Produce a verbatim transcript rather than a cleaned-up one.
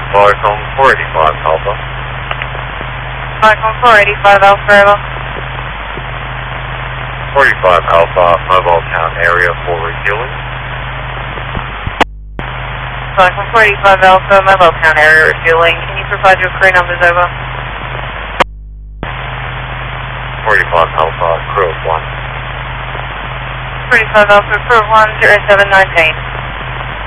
Falcon four eighty-five Alpha. Falcon four eighty-five Alpha, Bravo. forty-five Alpha, mobile town area for refueling. Falcon four eighty-five Alpha, mobile town area refueling. Can you provide your crew numbers over? forty-five Alpha, crew of one. forty-five Alpha, crew of one, zero seven nineteen.